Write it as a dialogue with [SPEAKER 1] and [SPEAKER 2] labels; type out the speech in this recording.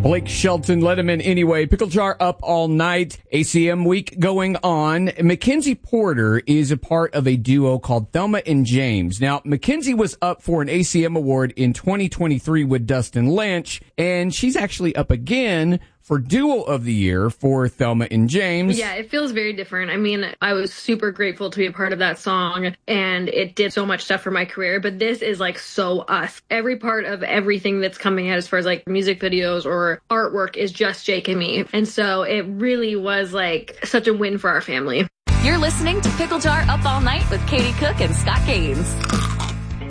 [SPEAKER 1] Blake Shelton, let him in anyway. Pickle Jar up all night. ACM week going on. Mackenzie Porter is a part of a duo called Thelma and James. Now, Mackenzie was up for an ACM award in 2023 with Dustin Lynch, and she's actually up again for Duo of the Year for Thelma and James.
[SPEAKER 2] Yeah, it feels very different. I mean, I was super grateful to be a part of that song, and it did so much stuff for my career, but this is like so us. Every part of everything that's coming out as far as like music videos or artwork is just Jake and me. And so it really was like such a win for our family.
[SPEAKER 3] You're listening to Pickle Jar Up All Night with Katie Cook and Scott Gaines.